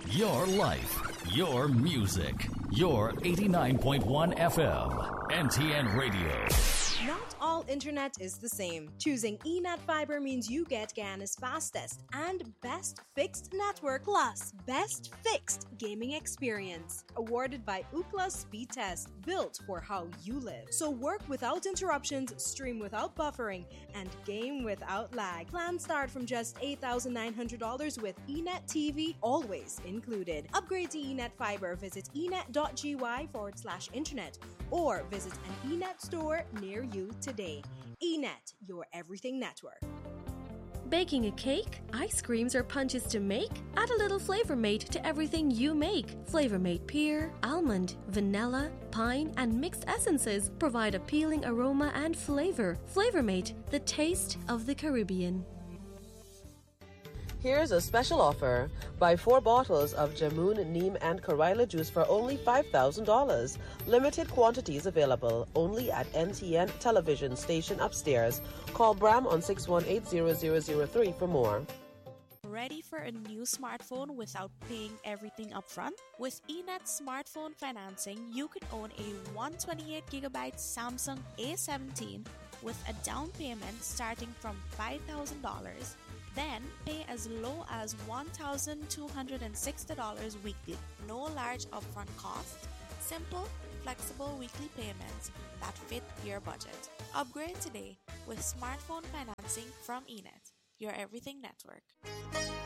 Your life, your music, your 89.1 FM, NTN Radio. Not all internet is the same. Choosing eNet Fiber means you get Guyana's fastest and best fixed network plus best fixed gaming experience. Awarded by Ookla Speed Test, built for how you live. So work without interruptions, stream without buffering, and game without lag. Plans start from just $8,900 with eNet TV always included. Upgrade to eNet Fiber. Visit enet.gy/internet or visit an eNet store near you today. eNet, your everything network. Baking a cake, ice creams, or punches to make? Add a little Flavor Mate to everything you make. Flavor Mate pear, almond, vanilla, pine, and mixed essences provide appealing aroma and flavor. Flavor Mate, the taste of the Caribbean. Here's a special offer. Buy 4 bottles of Jamun, Neem, and Karila juice for only $5,000. Limited quantities available only at NTN television station upstairs. Call Bram on 618-0003 for more. Ready for a new smartphone without paying everything upfront? With eNet smartphone financing, you could own a 128GB Samsung A17 with a down payment starting from $5,000. Then pay as low as $1,260 weekly. No large upfront cost. Simple, flexible weekly payments that fit your budget. Upgrade today with smartphone financing from eNet, your everything network.